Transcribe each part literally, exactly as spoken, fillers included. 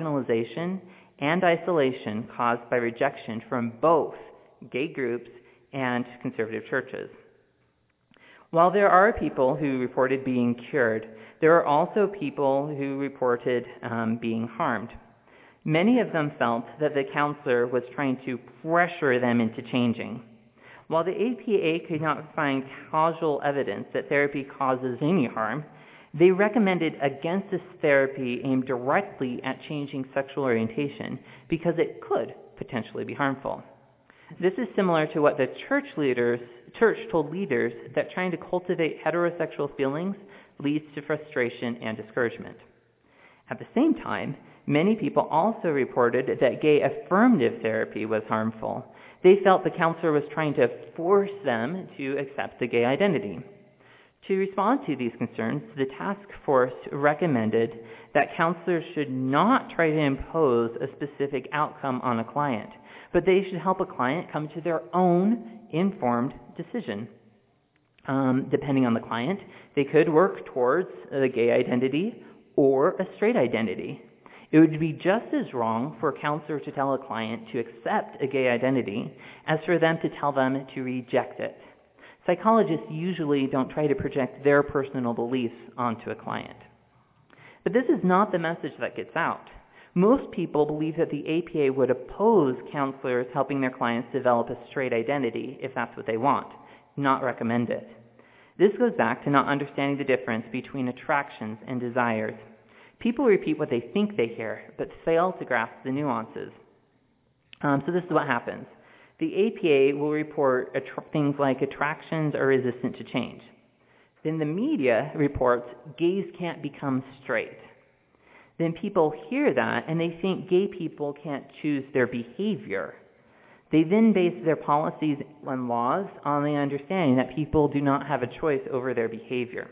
marginalization and isolation caused by rejection from both gay groups and conservative churches. While there are people who reported being cured, there are also people who reported um, being harmed. Many of them felt that the counselor was trying to pressure them into changing. While the A P A could not find causal evidence that therapy causes any harm, they recommended against this therapy aimed directly at changing sexual orientation because it could potentially be harmful. This is similar to what the church leaders, church told leaders that trying to cultivate heterosexual feelings leads to frustration and discouragement. At the same time, many people also reported that gay affirmative therapy was harmful. They felt the counselor was trying to force them to accept the gay identity. To respond to these concerns, the task force recommended that counselors should not try to impose a specific outcome on a client, but they should help a client come to their own informed decision. Um, depending on the client, they could work towards the gay identity or a straight identity. It would be just as wrong for a counselor to tell a client to accept a gay identity as for them to tell them to reject it. Psychologists usually don't try to project their personal beliefs onto a client. But this is not the message that gets out. Most people believe that the A P A would oppose counselors helping their clients develop a straight identity if that's what they want, not recommend it. This goes back to not understanding the difference between attractions and desires. People repeat what they think they hear, but fail to grasp the nuances. Um, so this is what happens. The A P A will report att- things like attractions are resistant to change. Then the media reports gays can't become straight. Then people hear that and they think gay people can't choose their behavior. They then base their policies and laws on the understanding that people do not have a choice over their behavior.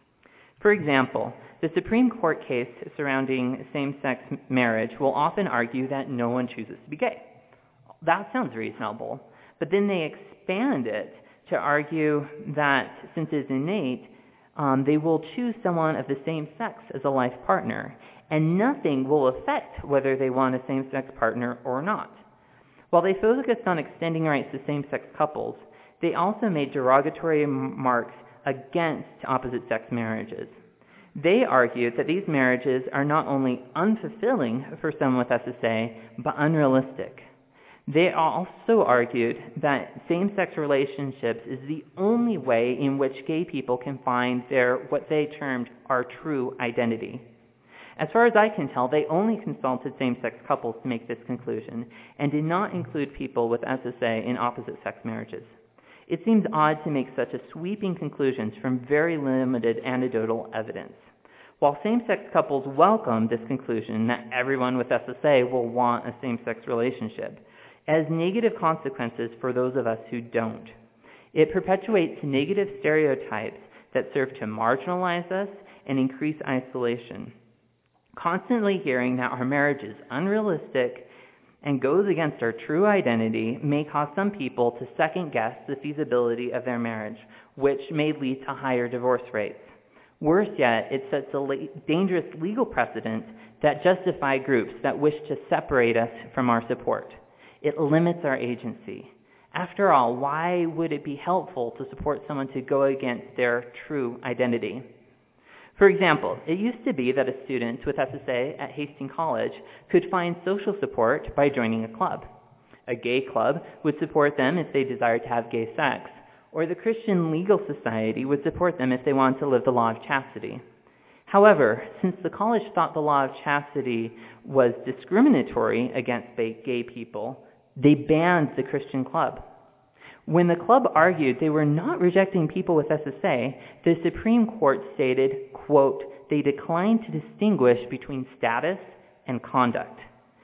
For example, the Supreme Court case surrounding same-sex marriage will often argue that no one chooses to be gay. That sounds reasonable, but then they expand it to argue that since it's innate, um, they will choose someone of the same sex as a life partner, and nothing will affect whether they want a same-sex partner or not. While they focused on extending rights to same-sex couples, they also made derogatory marks against opposite-sex marriages. They argued that these marriages are not only unfulfilling for someone with S S A, but unrealistic. They also argued that same-sex relationships is the only way in which gay people can find their, what they termed, our true identity. As far as I can tell, they only consulted same-sex couples to make this conclusion and did not include people with S S A in opposite-sex marriages. It seems odd to make such a sweeping conclusions from very limited anecdotal evidence. While same-sex couples welcome this conclusion that everyone with S S A will want a same-sex relationship, it has negative consequences for those of us who don't. It perpetuates negative stereotypes that serve to marginalize us and increase isolation. Constantly hearing that our marriage is unrealistic and goes against our true identity may cause some people to second-guess the feasibility of their marriage, which may lead to higher divorce rates. Worse yet, it sets a la- dangerous legal precedent that justify groups that wish to separate us from our support. It limits our agency. After all, why would it be helpful to support someone to go against their true identity? For example, it used to be that a student with S S A at Hastings College could find social support by joining a club. A gay club would support them if they desired to have gay sex, or the Christian Legal Society would support them if they wanted to live the law of chastity. However, since the college thought the law of chastity was discriminatory against gay people, they banned the Christian club. When the club argued they were not rejecting people with S S A, the Supreme Court stated, quote, they declined to distinguish between status and conduct.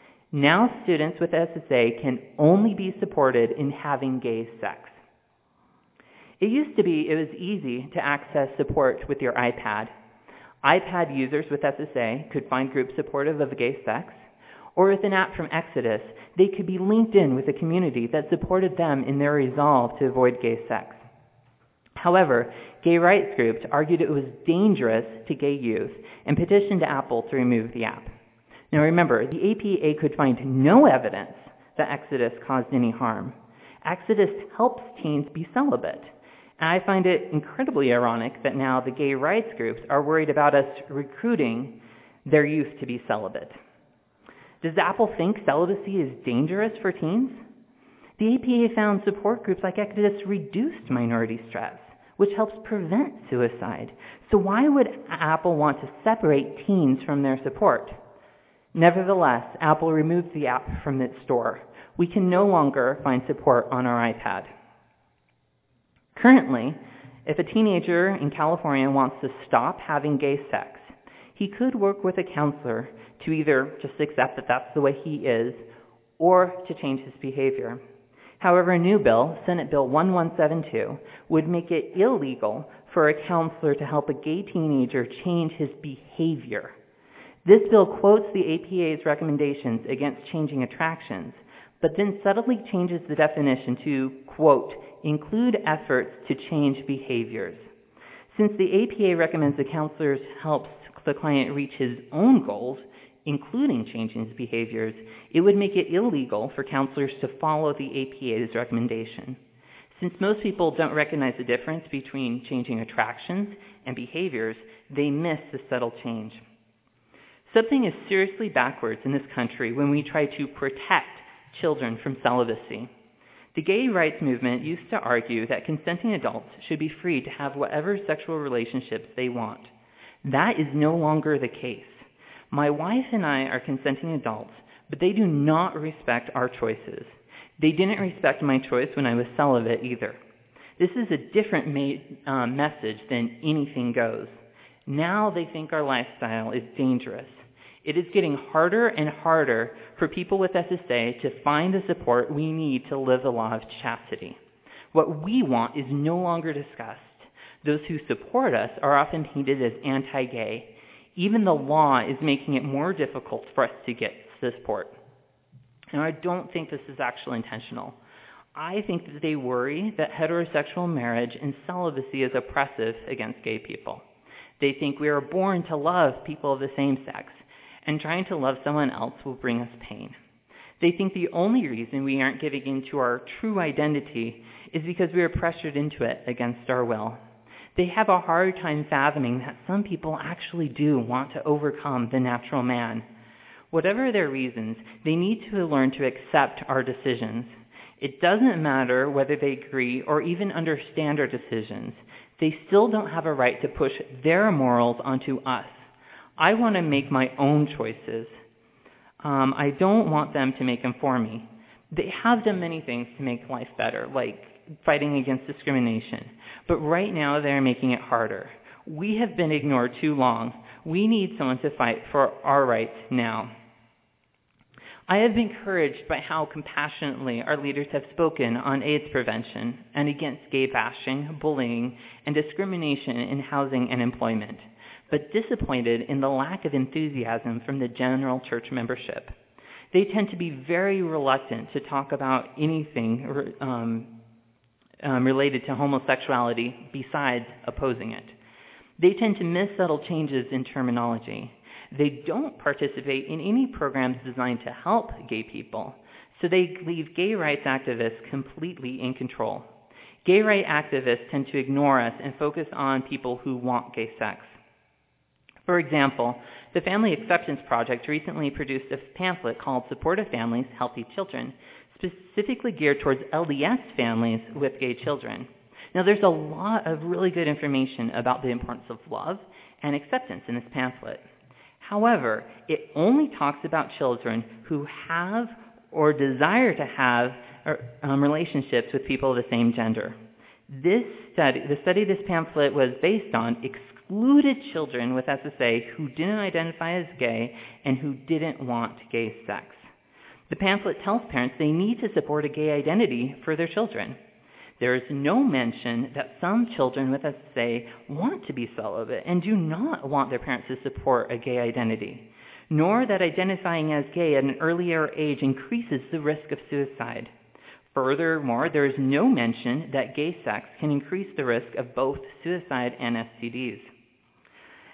Now students with S S A can only be supported in having gay sex. It used to be it was easy to access support with your iPad. iPad users with S S A could find groups supportive of gay sex, or with an app from Exodus, they could be linked in with a community that supported them in their resolve to avoid gay sex. However, gay rights groups argued it was dangerous to gay youth and petitioned Apple to remove the app. Now remember, the A P A could find no evidence that Exodus caused any harm. Exodus helps teens be celibate. And I find it incredibly ironic that now the gay rights groups are worried about us recruiting their youth to be celibate. Does Apple think celibacy is dangerous for teens? The A P A found support groups like Exodus reduced minority stress, which helps prevent suicide. So why would Apple want to separate teens from their support? Nevertheless, Apple removed the app from its store. We can no longer find support on our iPad. Currently, if a teenager in California wants to stop having gay sex, he could work with a counselor to either just accept that that's the way he is or to change his behavior. However, a new bill, Senate Bill one one seven two, would make it illegal for a counselor to help a gay teenager change his behavior. This bill quotes the A P A's recommendations against changing attractions, but then subtly changes the definition to, quote, include efforts to change behaviors. Since the A P A recommends the counselor helps the client reach his own goals, including changing his behaviors, it would make it illegal for counselors to follow the A P A's recommendation. Since most people don't recognize the difference between changing attractions and behaviors, they miss the subtle change. Something is seriously backwards in this country when we try to protect children from celibacy. The gay rights movement used to argue that consenting adults should be free to have whatever sexual relationships they want. That is no longer the case. My wife and I are consenting adults, but they do not respect our choices. They didn't respect my choice when I was celibate either. This is a different ma- uh, message than anything goes. Now they think our lifestyle is dangerous. It is getting harder and harder for people with S S A to find the support we need to live the law of chastity. What we want is no longer discussed. Those who support us are often painted as anti-gay. Even the law is making it more difficult for us to get support. And I don't think this is actually intentional. I think that they worry that heterosexual marriage and celibacy is oppressive against gay people. They think we are born to love people of the same sex, and trying to love someone else will bring us pain. They think the only reason we aren't giving into our true identity is because we are pressured into it against our will. They have a hard time fathoming that some people actually do want to overcome the natural man. Whatever their reasons, they need to learn to accept our decisions. It doesn't matter whether they agree or even understand our decisions. They still don't have a right to push their morals onto us. I want to make my own choices. Um, I don't want them to make them for me. They have done many things to make life better, like fighting against discrimination. But right now they're making it harder. We have been ignored too long. We need someone to fight for our rights now. I have been encouraged by how compassionately our leaders have spoken on AIDS prevention and against gay bashing, bullying, and discrimination in housing and employment, but disappointed in the lack of enthusiasm from the general church membership. They tend to be very reluctant to talk about anything um, um, related to homosexuality besides opposing it. They tend to miss subtle changes in terminology. They don't participate in any programs designed to help gay people, so they leave gay rights activists completely in control. Gay rights activists tend to ignore us and focus on people who want gay sex. For example, the Family Acceptance Project recently produced a pamphlet called Supportive Families, Healthy Children, specifically geared towards L D S families with gay children. Now, there's a lot of really good information about the importance of love and acceptance in this pamphlet. However, it only talks about children who have or desire to have um, relationships with people of the same gender. This study, the study this pamphlet was based on, excluded children with S S A who didn't identify as gay and who didn't want gay sex. The pamphlet tells parents they need to support a gay identity for their children. There is no mention that some children with S S A want to be celibate and do not want their parents to support a gay identity, nor that identifying as gay at an earlier age increases the risk of suicide. Furthermore, there is no mention that gay sex can increase the risk of both suicide and S T Ds.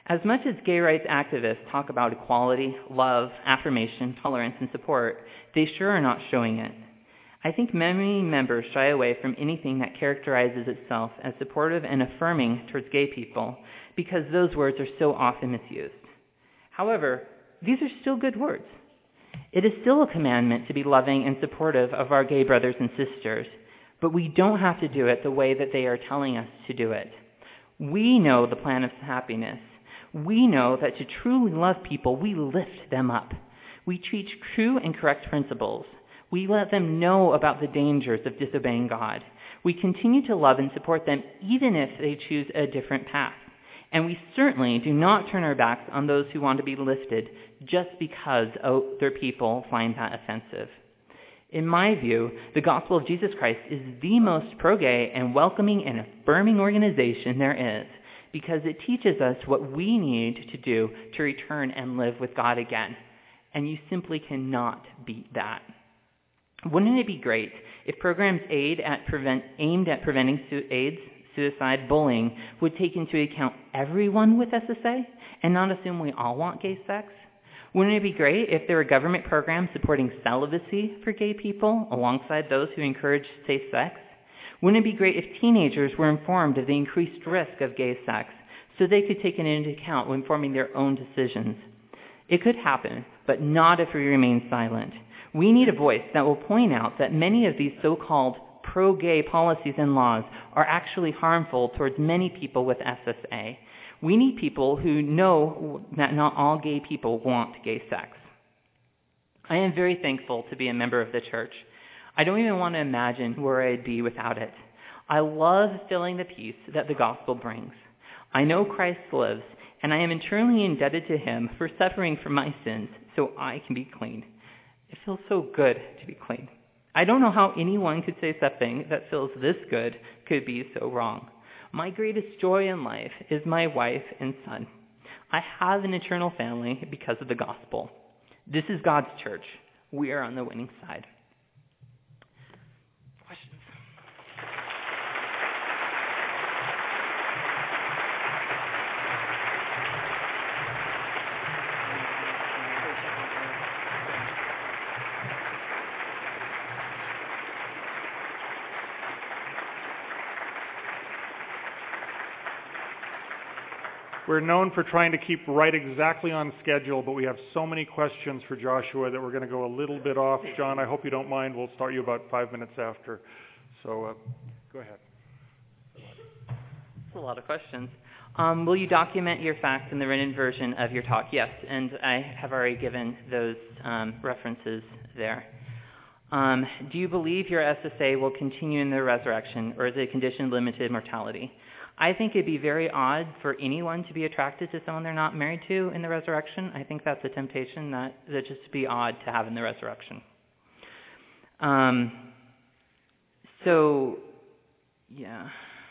As much as gay rights activists talk about equality, love, affirmation, tolerance, and support, they sure are not showing it. I think many members shy away from anything that characterizes itself as supportive and affirming towards gay people because those words are so often misused. However, these are still good words. It is still a commandment to be loving and supportive of our gay brothers and sisters, but we don't have to do it the way that they are telling us to do it. We know the plan of happiness. We know that to truly love people, we lift them up. We teach true and correct principles. We let them know about the dangers of disobeying God. We continue to love and support them even if they choose a different path. And we certainly do not turn our backs on those who want to be lifted just because other people find that offensive. In my view, the gospel of Jesus Christ is the most pro-gay and welcoming and affirming organization there is, because it teaches us what we need to do to return and live with God again. And you simply cannot beat that. Wouldn't it be great if programs aid at prevent, aimed at preventing su- AIDS, suicide, bullying would take into account everyone with S S A and not assume we all want gay sex? Wouldn't it be great if there were government programs supporting celibacy for gay people alongside those who encourage safe sex? Wouldn't it be great if teenagers were informed of the increased risk of gay sex so they could take it into account when forming their own decisions? It could happen, but not if we remain silent. We need a voice that will point out that many of these so-called pro-gay policies and laws are actually harmful towards many people with S S A. We need people who know that not all gay people want gay sex. I am very thankful to be a member of the church. I don't even want to imagine where I'd be without it. I love feeling the peace that the gospel brings. I know Christ lives, and I am eternally indebted to him for suffering for my sins so I can be clean. It feels so good to be clean. I don't know how anyone could say something that feels this good could be so wrong. My greatest joy in life is my wife and son. I have an eternal family because of the gospel. This is God's church. We are on the winning side. Questions? We're known for trying to keep right exactly on schedule, but we have so many questions for Joshua that we're going to go a little bit off. John, I hope you don't mind. We'll start you about five minutes after. So uh, go ahead. That's a lot of questions. Um, will you document your facts in the written version of your talk? Yes, and I have already given those um, references there. Um, do you believe your S S A will continue in the resurrection, or is it condition-limited mortality? I think it'd be very odd for anyone to be attracted to someone they're not married to in the resurrection. I think that's a temptation that that just be odd to have in the resurrection. Um, so, yeah.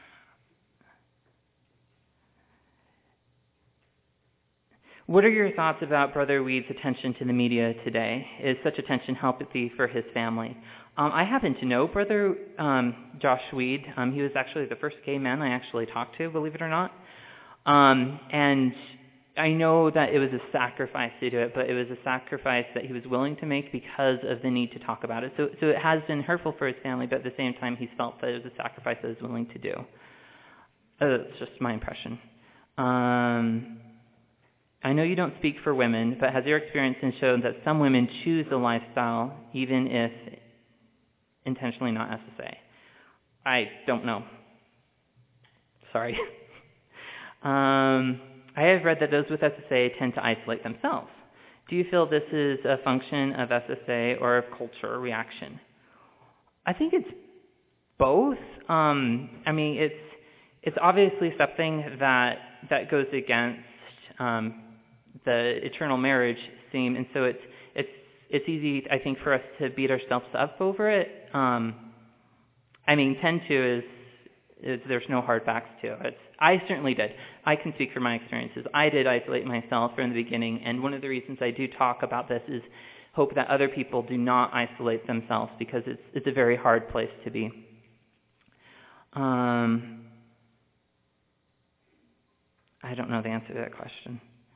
What are your thoughts about Brother Weed's attention to the media today? Is such attention healthy for his family? Um, I happen to know Brother um, Josh Weed. Um, he was actually the first gay man I actually talked to, believe it or not. Um, and I know that it was a sacrifice to do it, but it was a sacrifice that he was willing to make because of the need to talk about it. So, so it has been hurtful for his family, but at the same time, he's felt that it was a sacrifice that he was willing to do. Uh, that's just my impression. Um, I know you don't speak for women, but has your experience shown that some women choose the lifestyle even if intentionally not S S A? I don't know. Sorry. um, I have read that those with S S A tend to isolate themselves. Do you feel this is a function of S S A or of culture reaction? I think it's both. Um, I mean, it's it's obviously something that that goes against um, the eternal marriage theme, and so it's it's it's easy, I think, for us to beat ourselves up over it. Um, I mean, tend to is, is there's no hard facts to it. I certainly did. I can speak from my experiences. I did isolate myself from the beginning, and one of the reasons I do talk about this is hope that other people do not isolate themselves, because it's it's a very hard place to be. Um, I don't know the answer to that question.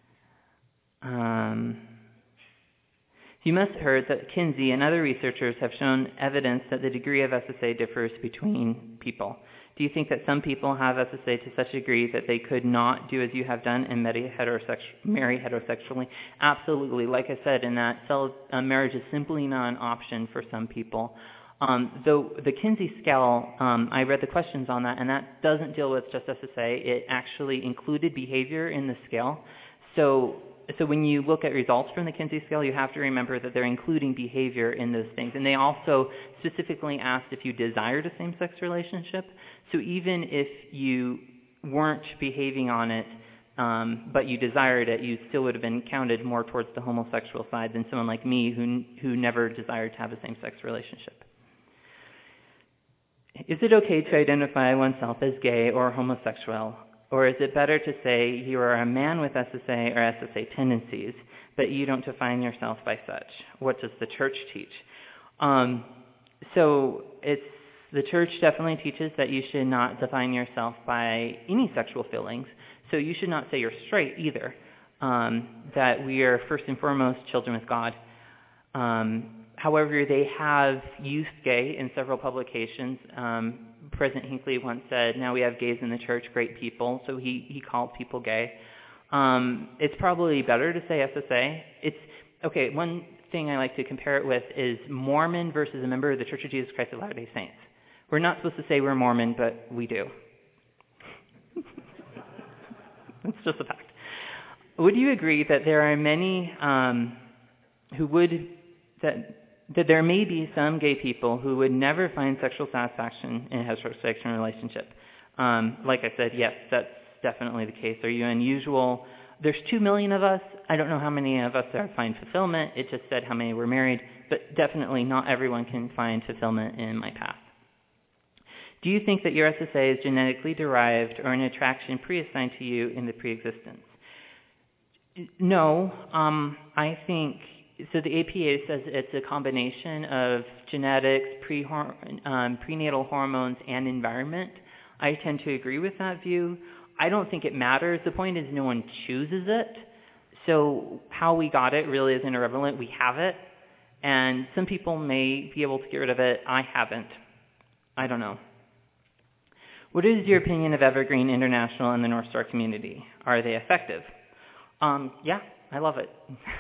Um, you must have heard that Kinsey and other researchers have shown evidence that the degree of S S A differs between people. Do you think that some people have S S A to such a degree that they could not do as you have done and marry, heterosexu- marry heterosexually? Absolutely. Like I said, in that cell, uh, marriage is simply not an option for some people. Um, though the Kinsey scale, um, I read the questions on that, and that doesn't deal with just S S A. It actually included behavior in the scale. So So when you look at results from the Kinsey scale, you have to remember that they're including behavior in those things. And they also specifically asked if you desired a same-sex relationship. So even if you weren't behaving on it, um, but you desired it, you still would have been counted more towards the homosexual side than someone like me who who never desired to have a same-sex relationship. Is it okay to identify oneself as gay or homosexual? Or is it better to say you are a man with S S A or S S A tendencies, but you don't define yourself by such? What does the church teach? Um, so it's the church definitely teaches that you should not define yourself by any sexual feelings. So you should not say you're straight either. Um, that we are first and foremost children with God. Um, however, they have used gay in several publications. Um, President Hinckley once said, now we have gays in the church, great people, so he, he called people gay. Um, it's probably better to say S S A. It's, okay, one thing I like to compare it with is Mormon versus a member of the Church of Jesus Christ of Latter-day Saints. We're not supposed to say we're Mormon, but we do. It's just a fact. Would you agree that there are many um, who would, that that there may be some gay people who would never find sexual satisfaction in a heterosexual relationship? Um, like I said, yes, that's definitely the case. Are you unusual? There's two million of us. I don't know how many of us are find fulfillment. It just said how many were married, but definitely not everyone can find fulfillment in my path. Do you think that your S S A is genetically derived or an attraction pre-assigned to you in the pre-existence? No, um, I think... So the A P A says it's a combination of genetics, pre um, prenatal hormones, and environment. I tend to agree with that view. I don't think it matters. The point is no one chooses it. So how we got it really isn't irrelevant. We have it. And some people may be able to get rid of it. I haven't. I don't know. What is your opinion of Evergreen International and the North Star community? Are they effective? Um, yeah, I love it.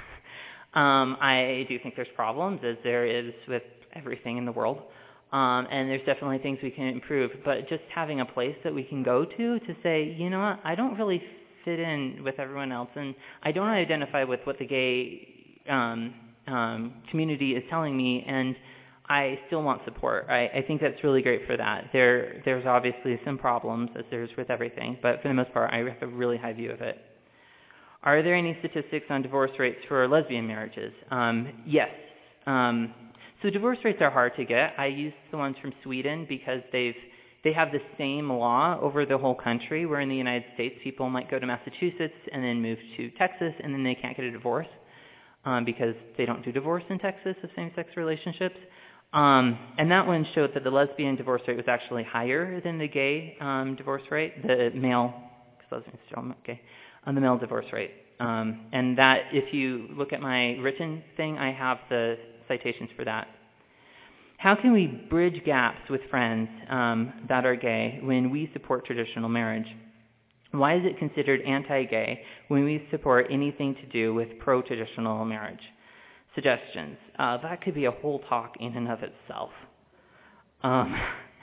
Um, I do think there's problems, as there is with everything in the world, um, and there's definitely things we can improve. But just having a place that we can go to to say, you know what, I don't really fit in with everyone else, and I don't identify with what the gay um, um, community is telling me, and I still want support. I, I think that's really great for that. There, there's obviously some problems, as there's with everything, but for the most part, I have a really high view of it. Are there any statistics on divorce rates for lesbian marriages? Um, yes. Um, so divorce rates are hard to get. I use the ones from Sweden because they've they have the same law over the whole country, where in the United States people might go to Massachusetts and then move to Texas and then they can't get a divorce um, because they don't do divorce in Texas of same-sex relationships. Um, and that one showed that the lesbian divorce rate was actually higher than the gay um, divorce rate, the male, because lesbians still gay. On the male divorce rate. Um, and that, if you look at my written thing, I have the citations for that. How can we bridge gaps with friends um, that are gay when we support traditional marriage? Why is it considered anti-gay when we support anything to do with pro-traditional marriage? Suggestions. Uh, that could be a whole talk in and of itself. Um,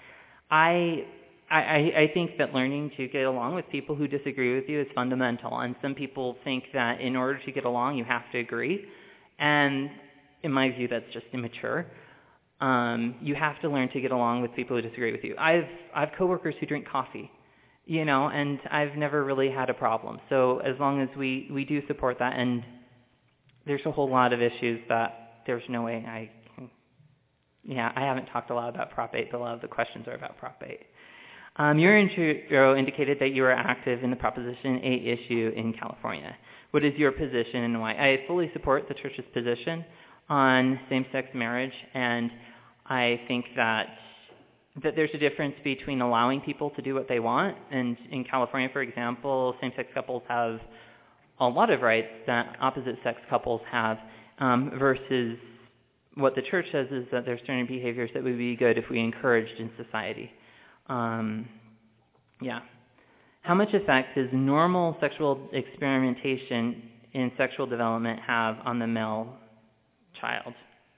I... I, I think that learning to get along with people who disagree with you is fundamental, and some people think that in order to get along, you have to agree, and in my view, that's just immature. Um, you have to learn to get along with people who disagree with you. I've I've coworkers who drink coffee, you know, and I've never really had a problem. So as long as we, we do support that, and there's a whole lot of issues that there's no way I can, yeah, I haven't talked a lot about Prop eight, but a lot of the questions are about Prop eight. Um, your intro indicated that you are active in the Proposition eight issue in California. What is your position and why? I fully support the church's position on same-sex marriage, and I think that that there's a difference between allowing people to do what they want, and in California, for example, same-sex couples have a lot of rights that opposite-sex couples have, um, versus what the church says is that there's certain behaviors that would be good if we encouraged in society. Um, yeah. How much effect does normal sexual experimentation in sexual development have on the male child?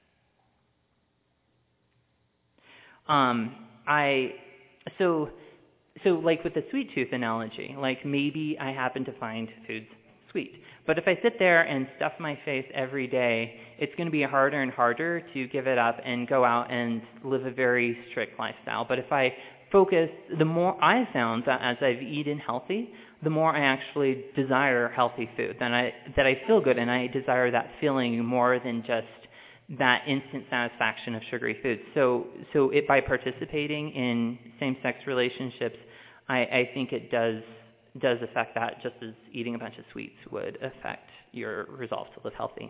Um, I, so, so like with the sweet tooth analogy, like maybe I happen to find foods sweet. But if I sit there and stuff my face every day, it's going to be harder and harder to give it up and go out and live a very strict lifestyle. But if I focus, the more I found that as I've eaten healthy, the more I actually desire healthy food, then I, that I feel good, and I desire that feeling more than just that instant satisfaction of sugary foods. So, so it, by participating in same-sex relationships, I, I think it does does affect that, just as eating a bunch of sweets would affect your resolve to live healthy.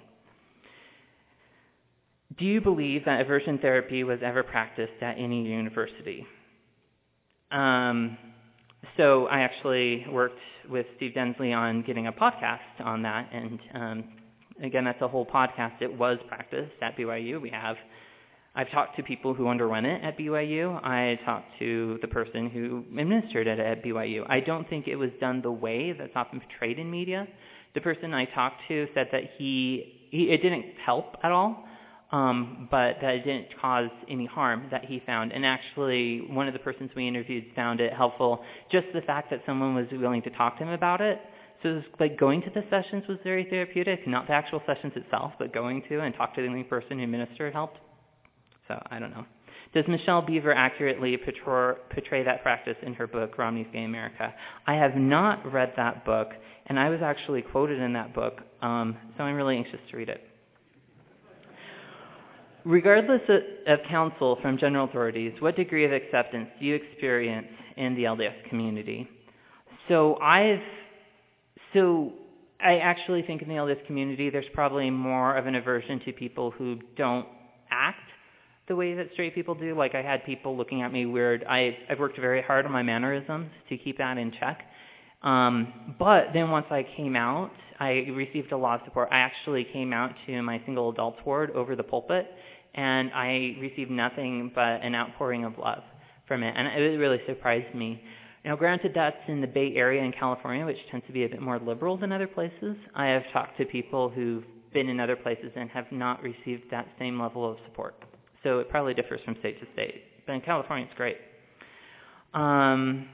Do you believe that aversion therapy was ever practiced at any university? Um, so I actually worked with Steve Densley on getting a podcast on that, and um, again, that's a whole podcast. It was practiced at B Y U. We have, I've talked to people who underwent it at B Y U. I talked to the person who administered it at B Y U. I don't think it was done the way that's often portrayed in media. The person I talked to said that he, he it didn't help at all, um, but that it didn't cause any harm that he found. And actually, one of the persons we interviewed found it helpful, just the fact that someone was willing to talk to him about it. So it was like going to the sessions was very therapeutic, not the actual sessions itself, but going to and talk to the only person who administered helped. So I don't know. Does Michelle Beaver accurately portray, portray that practice in her book, Romney's Gay America? I have not read that book, and I was actually quoted in that book, um, so I'm really anxious to read it. Regardless of, of counsel from general authorities, what degree of acceptance do you experience in the L D S community? So I've, so I actually think in the L D S community there's probably more of an aversion to people who don't act the way that straight people do. Like I had people looking at me weird. I, I've worked very hard on my mannerisms to keep that in check. Um, but then once I came out, I received a lot of support. I actually came out to my single adults ward over the pulpit, and I received nothing but an outpouring of love from it, and it really surprised me. Now, granted, that's in the Bay Area in California, which tends to be a bit more liberal than other places. I have talked to people who've been in other places and have not received that same level of support. So it probably differs from state to state. But in California, it's great. Um,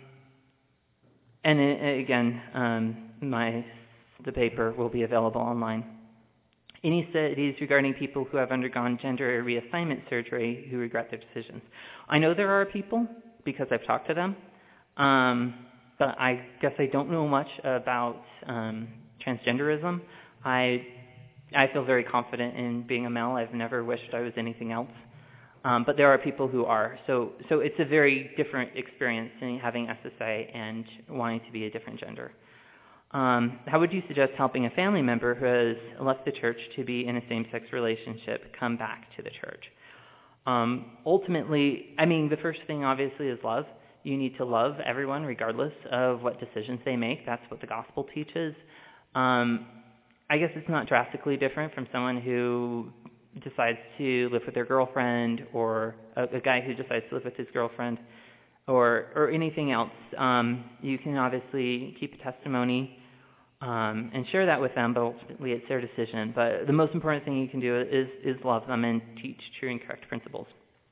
and it, again, um, my the paper will be available online. Any studies regarding people who have undergone gender reassignment surgery who regret their decisions? I know there are people because I've talked to them, um, but I guess I don't know much about um, transgenderism. I I feel very confident in being a male. I've never wished I was anything else. Um, but there are people who are. So so it's a very different experience in having S S A and wanting to be a different gender. Um, how would you suggest helping a family member who has left the church to be in a same-sex relationship come back to the church? Um, ultimately, I mean, the first thing obviously is love. You need to love everyone regardless of what decisions they make. That's what the gospel teaches. Um, I guess it's not drastically different from someone who decides to live with their girlfriend, or a, a guy who decides to live with his girlfriend, or or anything else. Um, you can obviously keep a testimony um, and share that with them, but ultimately it's their decision. But the most important thing you can do is, is love them and teach true and correct principles.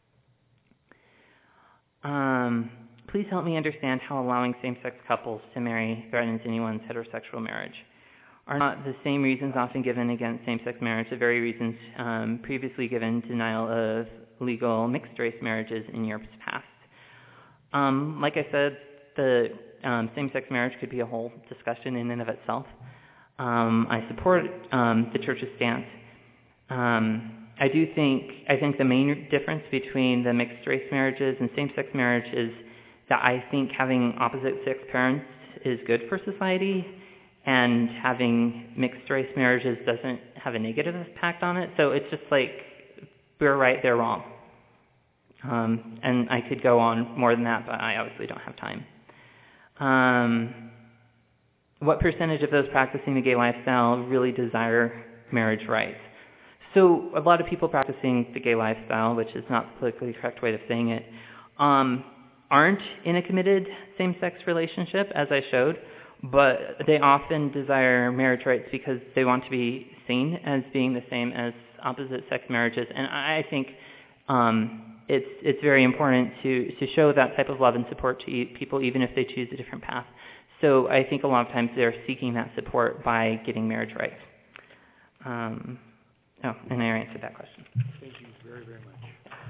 Um, please help me understand how allowing same-sex couples to marry threatens anyone's heterosexual marriage. Are not the same reasons often given against same-sex marriage the very reasons um, previously given denial of legal mixed-race marriages in years past? Um, like I said, the um, same-sex marriage could be a whole discussion in and of itself. Um, I support um, the church's stance. Um, I do think, I think the main difference between the mixed-race marriages and same-sex marriage is that I think having opposite-sex parents is good for society, and having mixed-race marriages doesn't have a negative impact on it. So it's just like, we're right, they're wrong. Um, and I could go on more than that, but I obviously don't have time. Um, what percentage of those practicing the gay lifestyle really desire marriage rights? So a lot of people practicing the gay lifestyle, which is not the politically correct way of saying it, um, aren't in a committed same-sex relationship, as I showed, but they often desire marriage rights because they want to be seen as being the same as opposite-sex marriages. And I think um, it's it's very important to, to show that type of love and support to people, even if they choose a different path. So I think a lot of times they're seeking that support by getting marriage rights. Um, oh, and I answered that question. Thank you very, very much.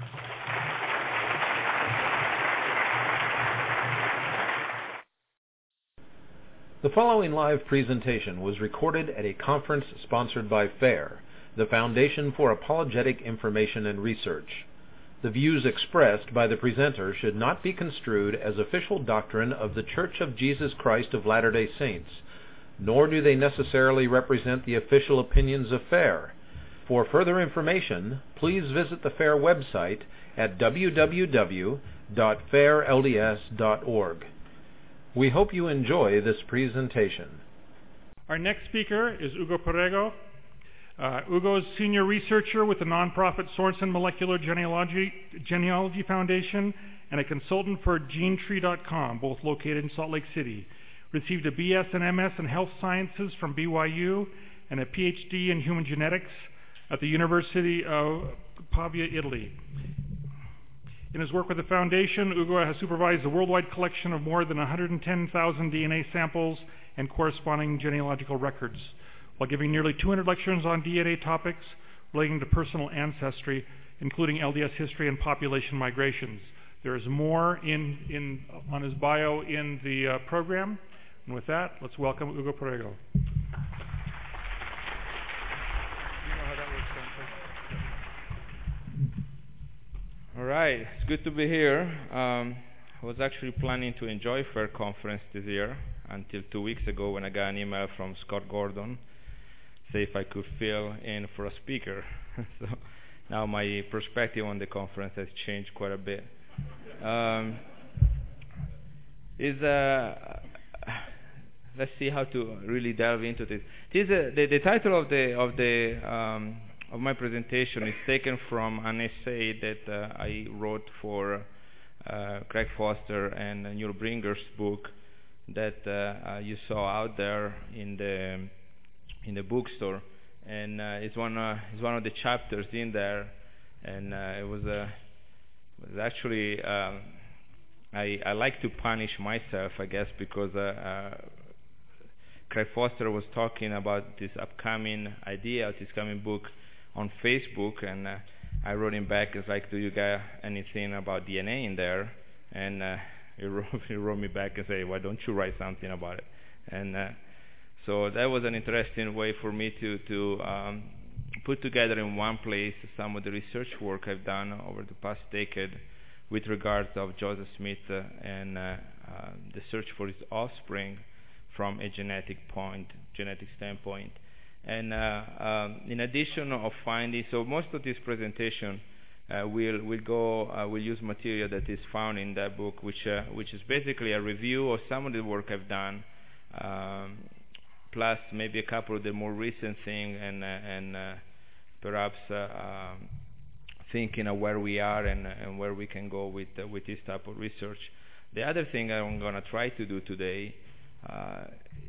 The following live presentation was recorded at a conference sponsored by FAIR, the Foundation for Apologetic Information and Research. The views expressed by the presenter should not be construed as official doctrine of the Church of Jesus Christ of Latter-day Saints, nor do they necessarily represent the official opinions of FAIR. For further information, please visit the FAIR website at w w w dot fair l d s dot org. We hope you enjoy this presentation. Our next speaker is Hugo Perego. Uh, Hugo is senior researcher with the nonprofit Sorensen Molecular Genealogy, Genealogy Foundation and a consultant for gene tree dot com, both located in Salt Lake City. Received a B S and M S in Health Sciences from B Y U and a P H D in Human Genetics at the University of Pavia, Italy. In his work with the Foundation, Hugo has supervised a worldwide collection of more than one hundred ten thousand D N A samples and corresponding genealogical records, while giving nearly two hundred lectures on D N A topics relating to personal ancestry, including L D S history and population migrations. There is more in, in, on his bio in the uh, program. And with that, let's welcome Hugo Perego. All right, it's good to be here. Um, I was actually planning to enjoy FAIR conference this year until two weeks ago when I got an email from Scott Gordon say if I could fill in for a speaker. So now my perspective on the conference has changed quite a bit. Um, is uh, let's see how to really delve into this. This uh, the, the title of the of the um, of my presentation is taken from an essay that uh, I wrote for uh, Craig Foster and Neil Bringer's book that uh, uh, you saw out there in the in the bookstore, and uh, it's one uh, it's one of the chapters in there, and uh, it was a was actually uh, I I like to punish myself, I guess, because uh, uh, Craig Foster was talking about this upcoming idea, this coming book on Facebook, and uh, I wrote him back. It's like, do you got anything about D N A in there? And uh, he, wrote, he wrote me back and said, why don't you write something about it? And uh, so that was an interesting way for me to to um, put together in one place some of the research work I've done over the past decade with regards of Joseph Smith uh, and uh, uh, the search for his offspring from a genetic point, genetic standpoint. And uh, um, in addition of finding, so most of this presentation uh, will will go uh, will use material that is found in that book, which uh, which is basically a review of some of the work I've done, um, plus maybe a couple of the more recent things, and uh, and uh, perhaps uh, um, thinking of where we are and and where we can go with uh, with this type of research. The other thing I'm going to try to do today. Uh,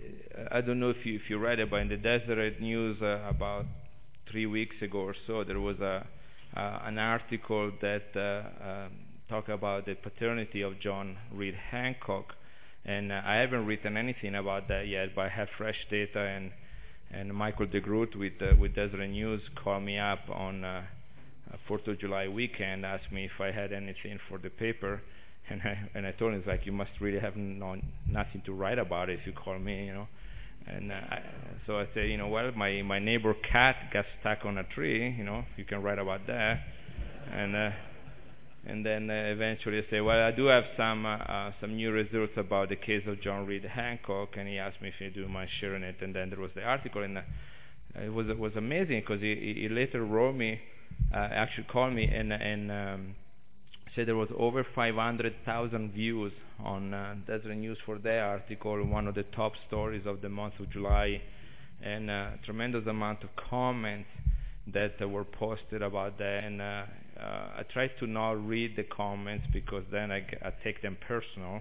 I don't know if you if you read it, but in the Deseret News uh, about three weeks ago or so, there was a uh, an article that uh, um, talked about the paternity of John Reed Hancock, and uh, I haven't written anything about that yet, but I have fresh data, and and Michael DeGroot with uh, with Deseret News called me up on uh, Fourth of July weekend, asked me if I had anything for the paper. And I, and I told him, it's like, you must really have no, nothing to write about it if you call me, you know. And uh, I, so I said, you know, well, my, my neighbor cat got stuck on a tree, you know, you can write about that. And uh, and then uh, eventually I said, well, I do have some uh, uh, some new results about the case of John Reed Hancock, and he asked me if I do mind sharing it. And then there was the article, and uh, it was it was amazing because he, he later wrote me, uh, actually called me and and. Um, said there was over five hundred thousand views on uh, Deseret News for Day article, one of the top stories of the month of July, and a tremendous amount of comments that uh, were posted about that. And uh, uh, I tried to not read the comments because then I, g- I take them personal.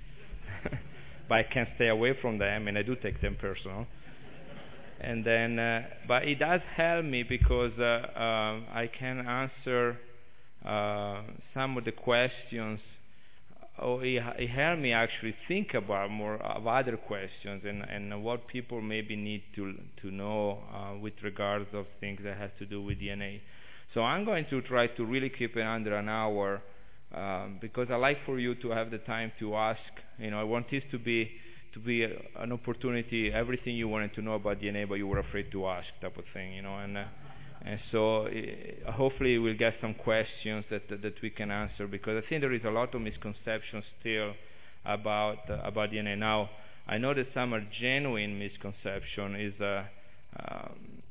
But I can't stay away from them, and I do take them personal. And then, uh, but it does help me because uh, uh, I can answer uh, some of the questions. Oh, it, it helped me actually think about more of other questions and, and what people maybe need to to know uh, with regards of things that have to do with D N A. So I'm going to try to really keep it under an hour um, because I like for you to have the time to ask. You know, I want this to be to be a, an opportunity, everything you wanted to know about D N A, but you were afraid to ask, type of thing. You know, and uh, and so uh, hopefully we'll get some questions that, that that we can answer, because I think there is a lot of misconceptions still about uh, about D N A. Now, I know that some are genuine misconception. Is uh, um,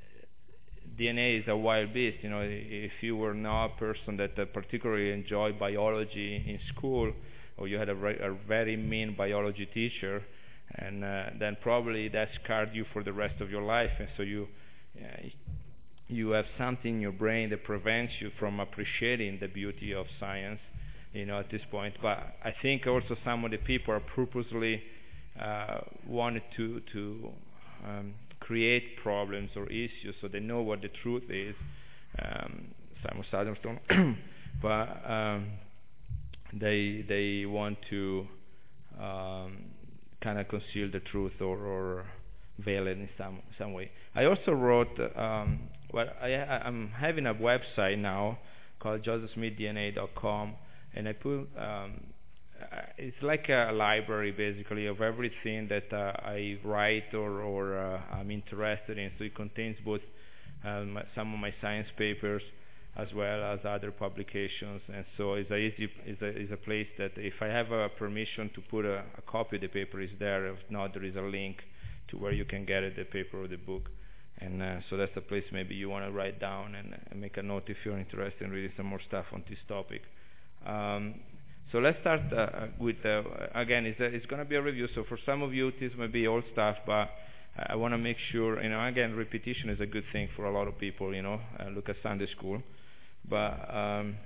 D N A is a wild beast. You know, if you were not a person that uh, particularly enjoyed biology in school, or you had a, re- a very mean biology teacher, and uh, then probably that scarred you for the rest of your life, and so you. Uh, you have something in your brain that prevents you from appreciating the beauty of science, you know, at this point. But I think also some of the people are purposely uh, wanted to to um, create problems or issues so they know what the truth is. Um, Simon Southernstone, but um, they they want to um, kind of conceal the truth or, or veil it in some some way. I also wrote. Um, Well, I, I'm having a website now called joseph smith d n a dot com, and I put um, it's like a library basically of everything that uh, I write or, or uh, I'm interested in. So it contains both um, some of my science papers as well as other publications, and so it's a easy it's a, it's a place that if I have a permission to put a, a copy of the paper, is there. If not, there is a link to where you can get it, the paper or the book. And uh, so that's a place maybe you want to write down and, and make a note if you're interested in reading some more stuff on this topic. Um, so let's start uh, with, uh, again, it's, it's going to be a review. So for some of you, this may be old stuff, but I want to make sure, you know, again, repetition is a good thing for a lot of people, you know. Uh, look at Sunday school. But um,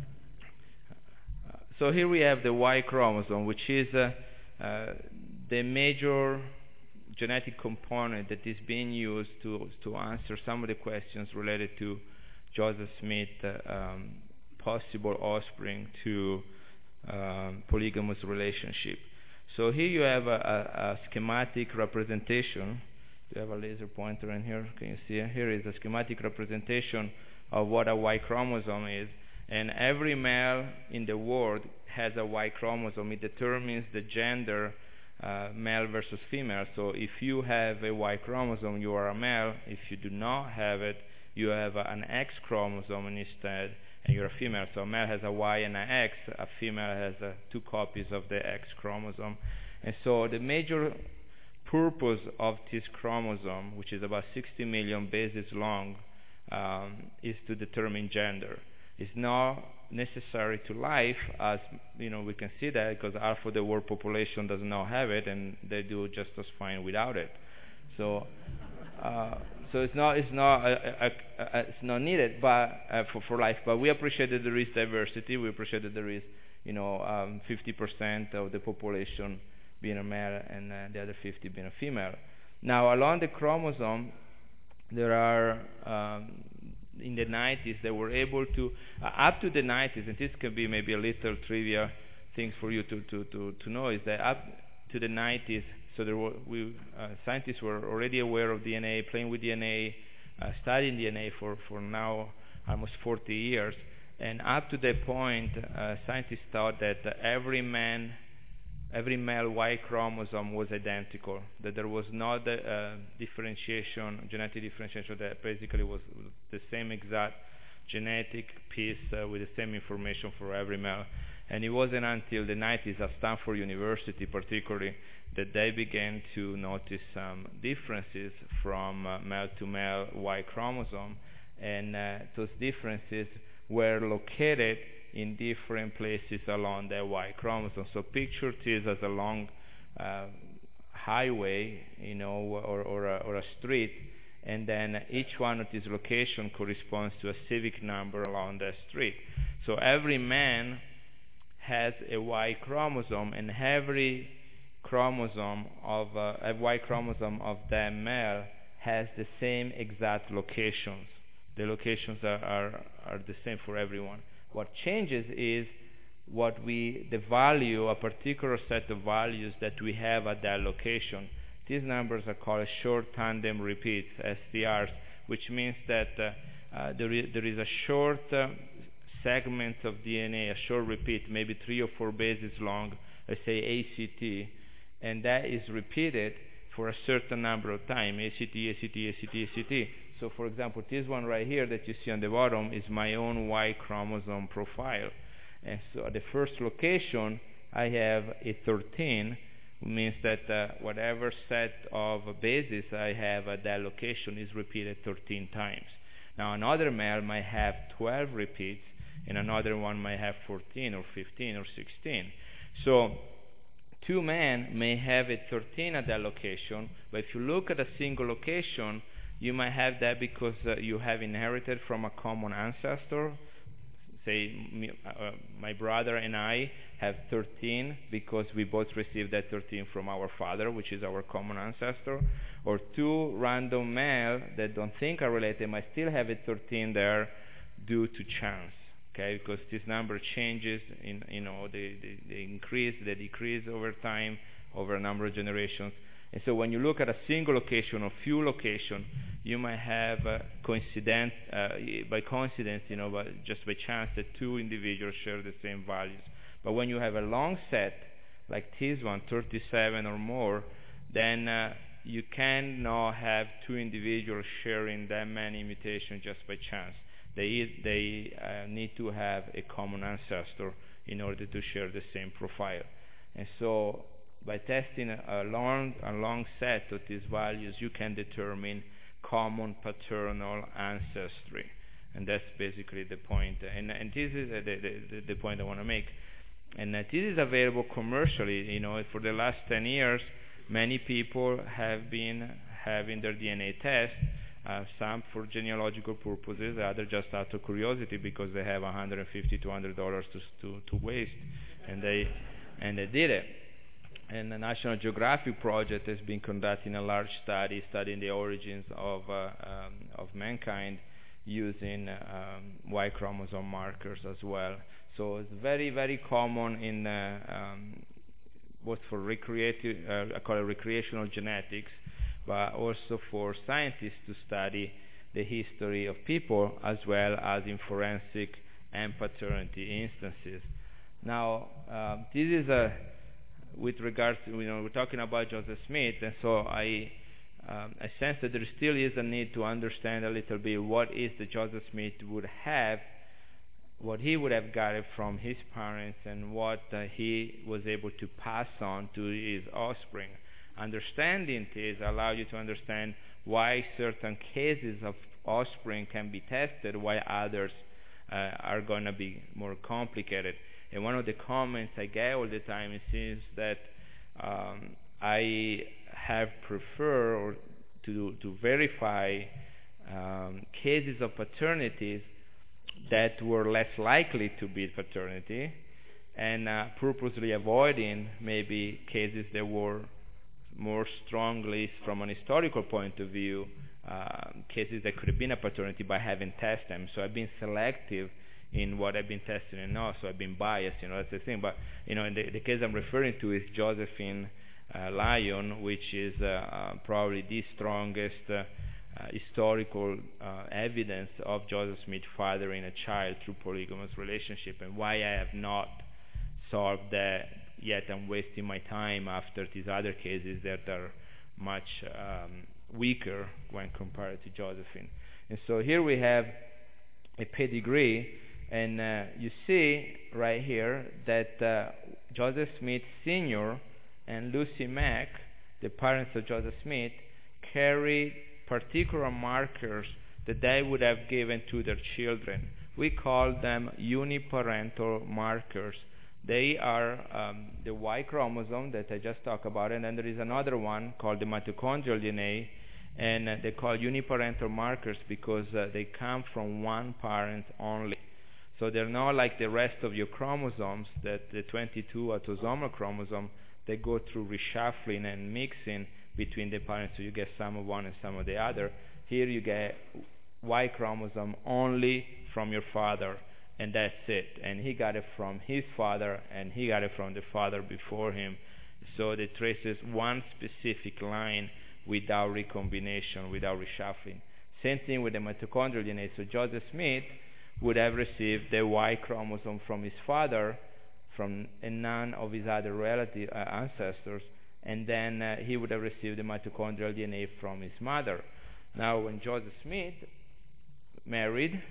so here we have the Y chromosome, which is uh, uh, the major genetic component that is being used to to answer some of the questions related to Joseph Smith uh, um, possible offspring to um, polygamous relationship. So here you have a, a, a schematic representation. Do you have a laser pointer in here? Can you see it? Here is a schematic representation of what a Y chromosome is, and every male in the world has a Y chromosome. It determines the gender. Uh, male versus female. So if you have a Y chromosome, you are a male. If you do not have it, you have a, an X chromosome instead, and you're a female. So a male has a Y and an X. A female has uh, two copies of the X chromosome. And so the major purpose of this chromosome, which is about sixty million bases long, um, is to determine gender. It's not necessary to life, as you know, we can see that because half of the world population does not have it, and they do just as fine without it. So, uh, so it's not it's not uh, uh, uh, it's not needed, but uh, for for life. But we appreciate that there is diversity. We appreciate that there is, you know, um, fifty percent of the population being a male and uh, the other fifty being a female. Now, along the chromosome, there are um, in the nineties they were able to uh, up to the nineties, and this can be maybe a little trivia things for you to to to, to know, is that up to the nineties, so there were we uh, scientists were already aware of D N A, playing with D N A, uh, studying D N A for for now almost forty years, and up to that point, uh, scientists thought that uh, every man every male Y chromosome was identical, that there was not a uh, differentiation, genetic differentiation, that basically was the same exact genetic piece uh, with the same information for every male. And it wasn't until the nineties at Stanford University particularly that they began to notice some differences from uh, male to male Y chromosome, and uh, those differences were located in different places along the Y chromosome. So picture this as a long uh, highway, you know, or, or, a, or a street, and then each one of these locations corresponds to a civic number along that street. So every man has a Y chromosome, and every chromosome of uh, a Y chromosome of that male has the same exact locations. The locations are, are, are the same for everyone. What changes is what we, the value, a particular set of values that we have at that location. These numbers are called short tandem repeats, S T Rs, which means that uh, uh, there, is, there is a short uh, segment of D N A, a short repeat, maybe three or four bases long, let's say A C T, and that is repeated for a certain number of time, A C T, A C T, A C T, A C T. So for example, this one right here that you see on the bottom is my own Y chromosome profile. And so at the first location, I have a thirteen, which means that uh, whatever set of bases I have at that location is repeated thirteen times. Now another male might have twelve repeats, and another one might have fourteen or fifteen or sixteen. So two men may have a thirteen at that location, but if you look at a single location, you might have that because uh, you have inherited from a common ancestor. Say me, uh, my brother and I have thirteen because we both received that thirteen from our father, which is our common ancestor. Or two random males that don't think are related might still have a thirteen there due to chance. Okay, because this number changes, in, you know, they, they, they increase, they decrease over time, over a number of generations. And so when you look at a single location or few locations, you might have uh, coincident, uh, by coincidence, you know, but just by chance that two individuals share the same values. But when you have a long set, like this one, thirty-seven or more, then uh, you cannot have two individuals sharing that many mutations just by chance. They, they uh, need to have a common ancestor in order to share the same profile. And so by testing a long, a long set of these values, you can determine common paternal ancestry. And that's basically the point. And, and this is uh, the, the, the point I want to make. And uh, this is available commercially. You know, for the last ten years, many people have been having their D N A test, uh, some for genealogical purposes, others just out of curiosity because they have one hundred fifty dollars, two hundred dollars to, to, to waste, and they, and they did it. And the National Geographic Project has been conducting a large study studying the origins of, uh, um, of mankind using um, Y chromosome markers as well. So it's very, very common in uh, um, both for recreative, uh, I call it recreational genetics, but also for scientists to study the history of people as well as in forensic and paternity instances. Now, uh, this is a with regards to, you know, we're talking about Joseph Smith, and so I, um, I sense that there still is a need to understand a little bit what is that Joseph Smith would have, what he would have gotten from his parents, and what uh, he was able to pass on to his offspring. Understanding this allows you to understand why certain cases of offspring can be tested, while others uh, are going to be more complicated. And one of the comments I get all the time is that um, I have preferred or to, to verify um, cases of paternities that were less likely to be paternity, and uh, purposely avoiding maybe cases that were more strongly, from an historical point of view, uh, cases that could have been a paternity by having tested them. So I've been selective in what I've been testing and not, so I've been biased, you know, that's the thing. But, you know, in the, the case I'm referring to is Josephine uh, Lyon, which is uh, uh, probably the strongest uh, uh, historical uh, evidence of Joseph Smith fathering a child through polygamous relationship, and why I have not solved that yet. I'm wasting my time after these other cases that are much um, weaker when compared to Josephine. And so here we have a pedigree. And uh, you see right here that uh, Joseph Smith Senior and Lucy Mack, the parents of Joseph Smith, carry particular markers that they would have given to their children, We call them uniparental markers. They are um, the Y chromosome that I just talked about, and then there is another one called the mitochondrial D N A, and uh, they call uniparental markers because uh, they come from one parent only. So they're not like the rest of your chromosomes, that the twenty-two autosomal chromosome, they go through reshuffling and mixing between the parents, so you get some of one and some of the other. Here you get Y chromosome only from your father, and that's it. And he got it from his father, and he got it from the father before him. So it traces one specific line without recombination, without reshuffling. Same thing with the mitochondrial D N A. So Joseph Smith would have received the Y chromosome from his father, from and none of his other relative uh, ancestors, and then uh, he would have received the mitochondrial D N A from his mother. Now, when Joseph Smith married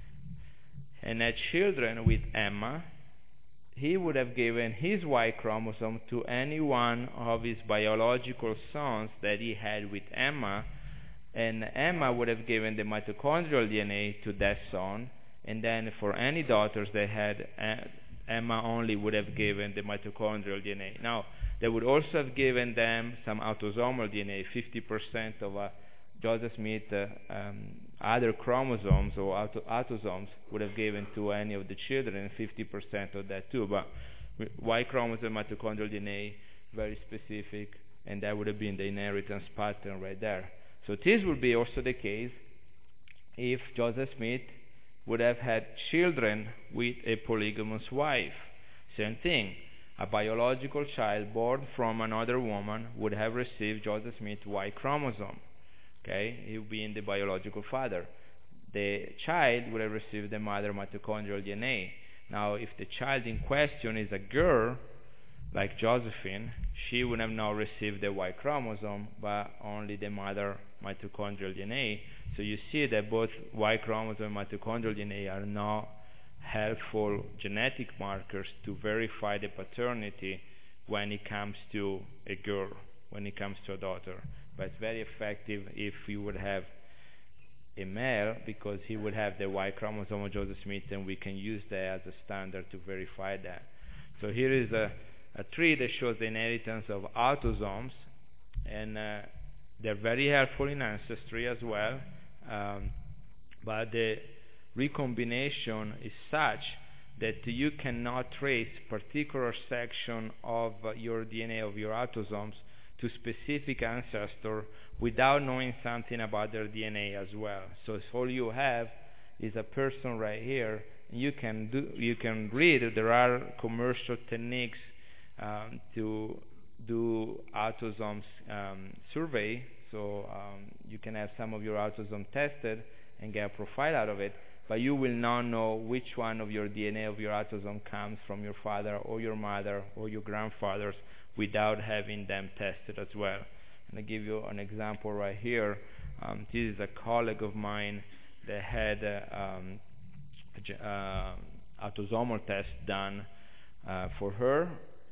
and had children with Emma, he would have given his Y chromosome to any one of his biological sons that he had with Emma, and Emma would have given the mitochondrial D N A to that son, and then for any daughters they had, uh, Emma only would have given the mitochondrial D N A. Now, they would also have given them some autosomal D N A. fifty percent of uh, Joseph Smith uh, um, other chromosomes or auto autosomes would have given to any of the children, and fifty percent of that too. But Y chromosome, mitochondrial D N A, very specific, and that would have been the inheritance pattern right there. So this would be also the case if Joseph Smith would have had children with a polygamous wife. Same thing. A biological child born from another woman would have received Joseph Smith's Y chromosome. Okay, he would be in the biological father. The child would have received the mother mitochondrial D N A. Now, if the child in question is a girl, like Josephine, she would have not received the Y chromosome, but only the mother mitochondrial D N A. So you see that both Y chromosome and mitochondrial D N A are not helpful genetic markers to verify the paternity when it comes to a girl, when it comes to a daughter. But it's very effective if you would have a male, because he would have the Y chromosome of Joseph Smith, and we can use that as a standard to verify that. So here is a, a tree that shows the inheritance of autosomes, and uh, they're very helpful in ancestry as well, um, but the recombination is such that you cannot trace particular section of uh, your D N A, of your autosomes, to specific ancestor without knowing something about their D N A as well. So if all you have is a person right here, you can do, you can read, there are commercial techniques um, to do autosomes um, survey, so um, you can have some of your autosomes tested and get a profile out of it, but you will not know which one of your D N A of your autosome comes from your father or your mother or your grandfathers without having them tested as well. And I give you an example right here. Um, this is a colleague of mine that had uh, um, a uh, autosomal test done uh, for her,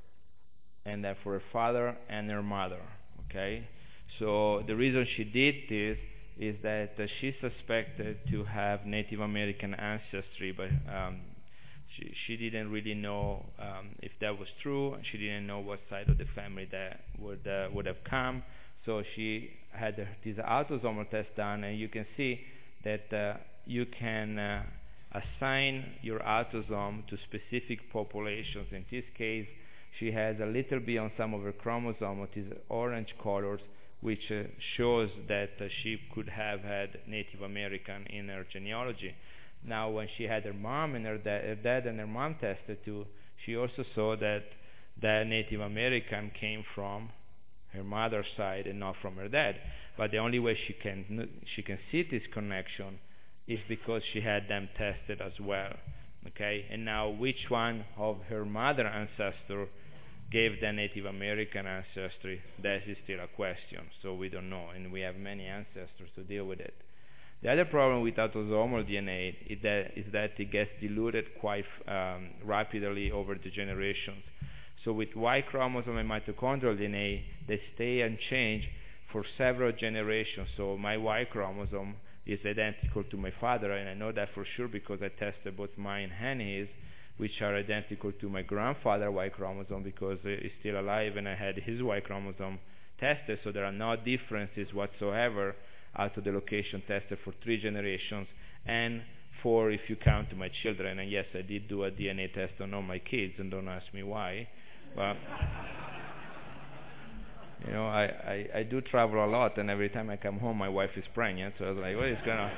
and then for her father and her mother. Okay, so the reason she did this is that uh, she suspected to have Native American ancestry, but um, she, she didn't really know um, if that was true. She didn't know what side of the family that would uh, would have come. So she had uh, this autosomal test done, and you can see that uh, you can uh, assign your autosome to specific populations. In this case, she has a little bit on some of her chromosomes, these orange colors, which uh, shows that uh, she could have had Native American in her genealogy. Now, when she had her mom and her, da- her dad and her mom tested too, she also saw that that Native American came from her mother's side and not from her dad. But the only way she can she can see this connection is because she had them tested as well. Okay, and now which one of her mother ancestor gave the Native American ancestry, that is still a question, so we don't know, and we have many ancestors to deal with it. The other problem with autosomal D N A is that, is that it gets diluted quite um, rapidly over the generations. So with Y chromosome and mitochondrial D N A, they stay unchanged for several generations. So my Y chromosome is identical to my father, and I know that for sure because I tested both mine and his, which are identical to my grandfather Y chromosome because he's still alive and I had his Y chromosome tested, so there are no differences whatsoever out of the location tested for three generations and four if you count my children. And yes, I did do a D N A test on all my kids, and don't ask me why. But you know, I, I, I do travel a lot, and every time I come home, my wife is pregnant. So I was like, what is going on?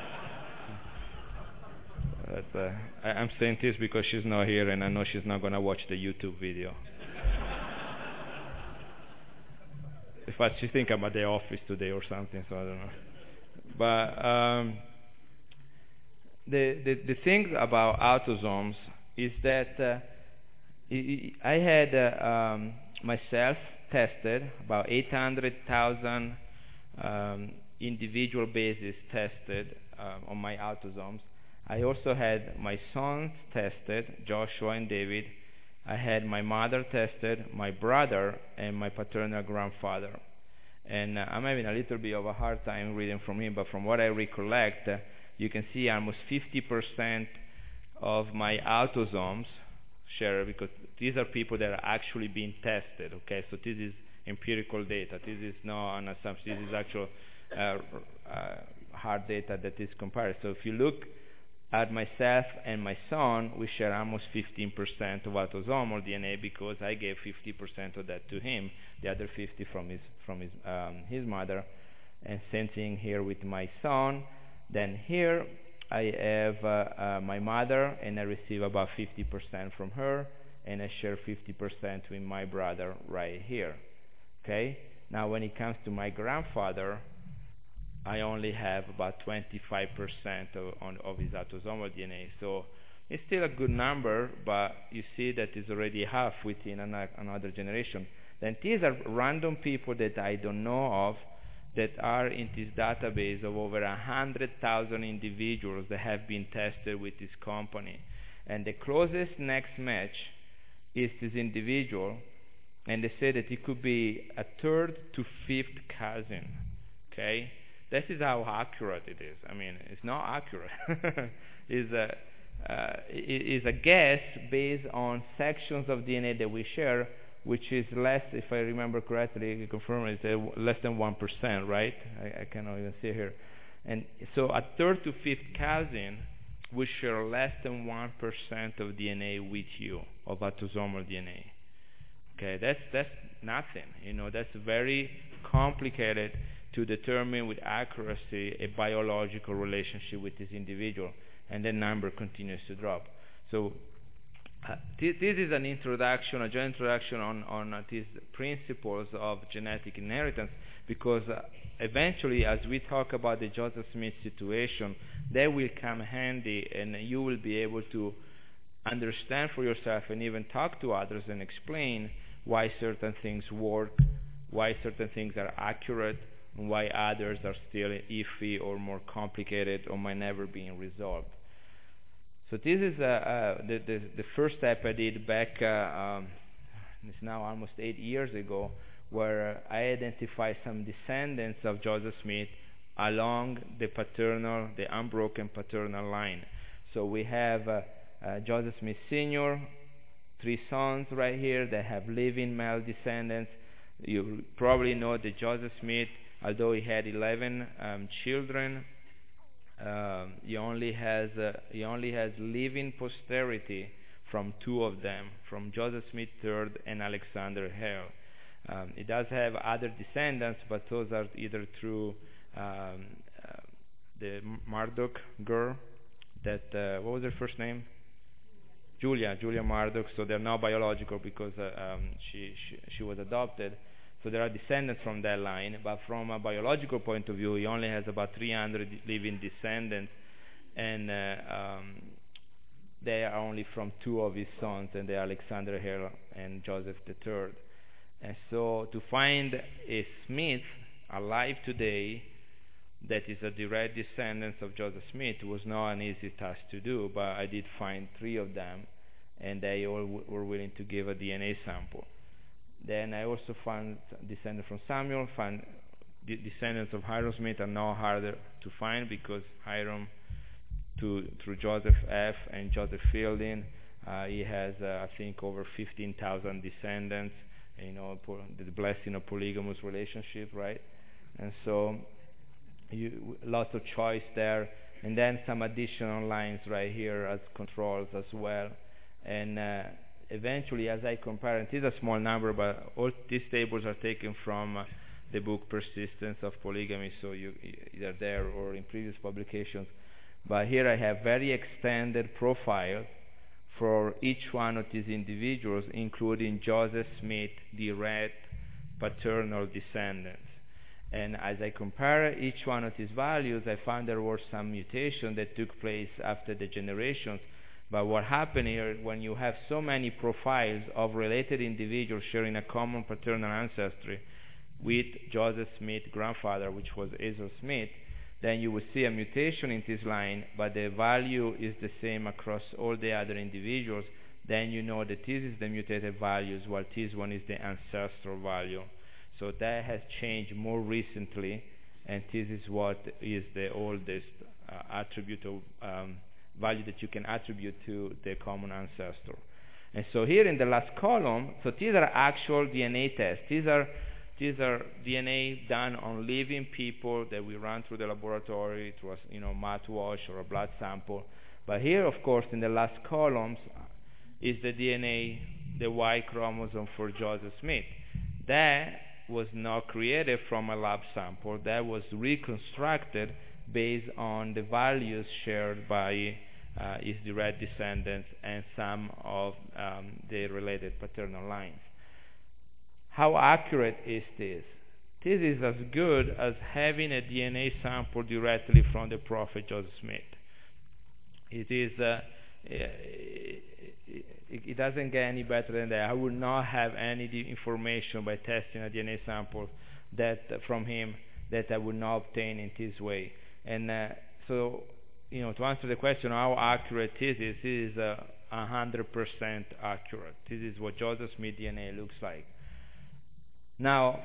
But, uh, I, I'm saying this because she's not here, and I know she's not going to watch the YouTube video. In fact, she thinks I'm at the office today or something, so I don't know. But um, the, the the thing about autosomes is that uh, I had uh, um, myself tested about eight hundred thousand um, individual bases tested uh, on my autosomes. I also had my sons tested, Joshua and David. I had my mother tested, my brother, and my paternal grandfather. And uh, I'm having a little bit of a hard time reading from him, but from what I recollect, uh, you can see almost fifty percent of my autosomes share, because these are people that are actually being tested, okay? So this is empirical data. This is not an assumption. This is actual uh, uh, hard data that is compared. So if you look at myself and my son, we share almost fifteen percent of autosomal D N A because I gave fifty percent of that to him, the other fifty from his from his um, his mother. And same thing here with my son. Then here I have uh, uh, my mother, and I receive about fifty percent from her, and I share fifty percent with my brother right here. Okay? Now when it comes to my grandfather, I only have about twenty-five percent of, on, of his autosomal D N A. So it's still a good number, but you see that it's already half within an, another generation. Then these are random people that I don't know of that are in this database of over one hundred thousand individuals that have been tested with this company. And the closest next match is this individual, and they say that it could be a third to fifth cousin. Okay? This is how accurate it is. I mean, it's not accurate. It's a, uh, it is a guess based on sections of D N A that we share, which is less, if I remember correctly, you confirm it, it's less than one percent, right? I, I cannot even see here. And so a third to fifth cousin will share less than one percent of D N A with you, of autosomal D N A. Okay, that's, that's nothing. You know, that's very complicated to determine with accuracy a biological relationship with this individual, and the number continues to drop. So uh, th- this is an introduction, a general introduction on, on uh, these principles of genetic inheritance, because uh, eventually, as we talk about the Joseph Smith situation, that will come handy, and you will be able to understand for yourself and even talk to others and explain why certain things work, why certain things are accurate, and why others are still iffy or more complicated or might never be resolved. So this is uh, uh, the, the, the first step I did back, uh, um, it's now almost eight years ago, where I identified some descendants of Joseph Smith along the paternal, the unbroken paternal line. So we have uh, uh, Joseph Smith Senior, three sons right here that have living male descendants. You probably know that Joseph Smith, although he had eleven um, children, um, he only has uh, he only has living posterity from two of them, from Joseph Smith the third and Alexander Hale. Um, he does have other descendants, but those are either through um, uh, the Murdoch girl. That uh, what was her first name? Julia, Julia Murdoch. So they're not biological because uh, um, she, she she was adopted. So there are descendants from that line, but from a biological point of view, he only has about three hundred living descendants, and uh, um, they are only from two of his sons, and they are Alexander Hale and Joseph the third. And so to find a Smith alive today that is a direct descendant of Joseph Smith was not an easy task to do, but I did find three of them, and they all w- were willing to give a D N A sample. Then I also found descendants from Samuel, found the descendants of Hiram Smith are now harder to find because Hiram, to, through Joseph F. and Joseph Fielding, uh, he has, uh, I think, over fifteen thousand descendants, you know, the blessing of polygamous relationship, right? And so you, lots of choice there. And then some additional lines right here as controls as well. And uh, eventually, as I compare, and it is a small number, but all these tables are taken from uh, the book Persistence of Polygamy, so you either there or in previous publications. But here I have very extended profiles for each one of these individuals, including Joseph Smith direct paternal descendants. And as I compare each one of these values, I found there were some mutations that took place after the generations. But what happened here, when you have so many profiles of related individuals sharing a common paternal ancestry with Joseph Smith's grandfather, which was Hazel Smith, then you will see a mutation in this line, but the value is the same across all the other individuals. Then you know that this is the mutated values, while this one is the ancestral value. So that has changed more recently, and this is what is the oldest uh, attribute of um, value that you can attribute to the common ancestor. And so here in the last column, so these are actual D N A tests. These are these are D N A done on living people that we run through the laboratory through a you know mouthwash or a blood sample. But here, of course, in the last columns is the D N A, the Y chromosome for Joseph Smith. That was not created from a lab sample. That was reconstructed based on the values shared by uh, his direct descendants and some of um, the related paternal lines. How accurate is this? This is as good as having a D N A sample directly from the prophet Joseph Smith. It is. Uh, it, it doesn't get any better than that. I would not have any information by testing a D N A sample that uh, from him that I would not obtain in this way. And uh, so, you know, to answer the question how accurate this is, this is uh, one hundred percent accurate. This is what Joseph Smith D N A looks like. Now,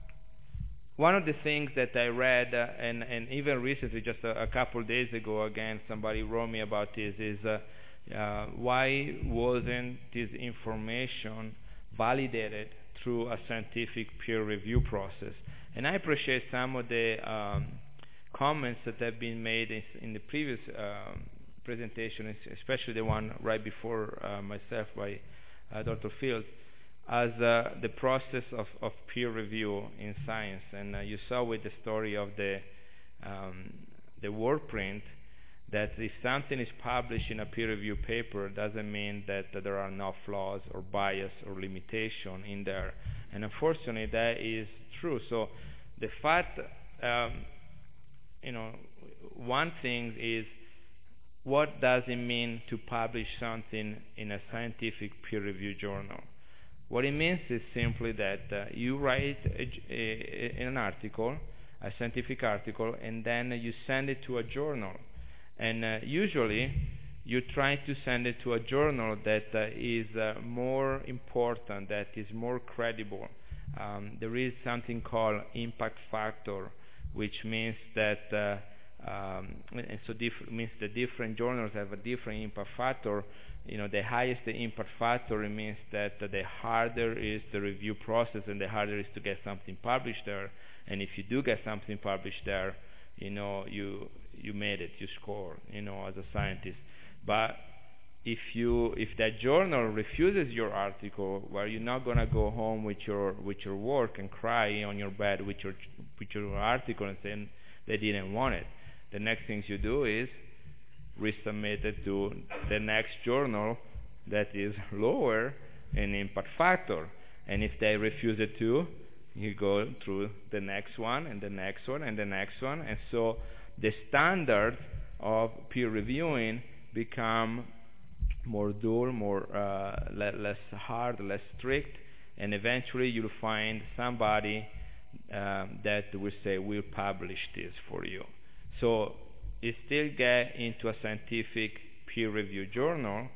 one of the things that I read, uh, and, and even recently, just a, a couple of days ago, again, somebody wrote me about this, is uh, uh, why wasn't this information validated through a scientific peer review process? And I appreciate some of the um, comments that have been made in, in the previous um, presentation, especially the one right before uh, myself by uh, Doctor Fields, as uh, the process of, of peer review in science. And uh, you saw with the story of the um, the word print that if something is published in a peer review paper doesn't mean that, that there are no flaws or bias or limitation in there. And unfortunately that is true. So the fact, um, you know, one thing is, what does it mean to publish something in a scientific peer review journal? What it means is simply that uh, you write a, a, an article, a scientific article, and then uh, you send it to a journal. And uh, usually you try to send it to a journal that uh, is uh, more important, that is more credible. Um, there is something called impact factor, which means that uh, um, and so diff- means the different journals have a different impact factor. You know, the highest the impact factor, it means that uh, the harder is the review process and the harder is to get something published there. And if you do get something published there, you know, you you made it, you score, you know, as a scientist. But if you if that journal refuses your article, well, you're not gonna go home with your with your work and cry on your bed with your with your article and say they didn't want it. The next thing you do is resubmit it to the next journal that is lower in impact factor. And if they refuse it too, you go through the next one and the next one and the next one. And so the standards of peer reviewing become more dull, more uh, le- less hard, less strict, and eventually you'll find somebody um, that will say, we'll publish this for you. So it still get into a scientific peer review journal,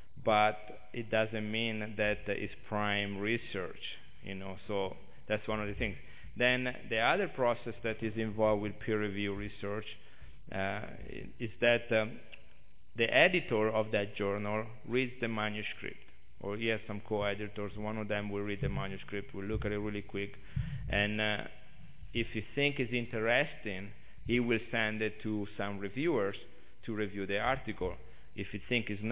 but it doesn't mean that it's prime research, you know. So that's one of the things. Then the other process that is involved with peer review research uh, is that um, the editor of that journal reads the manuscript, or he has some co-editors. One of them will read the manuscript, will look at it really quick, and uh, if he thinks it's interesting, he will send it to some reviewers to review the article. If you think it's